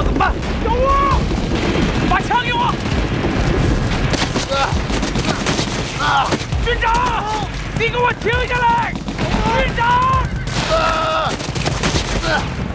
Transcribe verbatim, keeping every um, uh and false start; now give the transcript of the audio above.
怎么办？有我！把枪给我！啊！军长，你给我停下来！军长！啊！